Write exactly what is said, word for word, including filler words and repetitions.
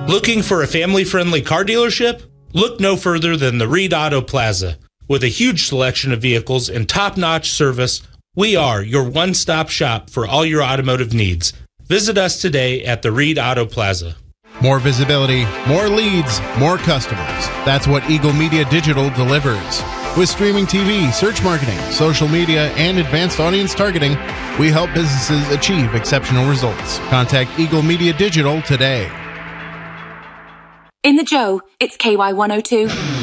Looking for a family-friendly car dealership? Look no further than the Reed Auto Plaza. With a huge selection of vehicles and top-notch service, we are your one-stop shop for all your automotive needs. Visit us today at the Reed Auto Plaza. More visibility, more leads, more customers. That's what Eagle Media Digital delivers. With streaming T V, search marketing, social media, and advanced audience targeting, we help businesses achieve exceptional results. Contact Eagle Media Digital today. In the Joe, it's K Y one oh two.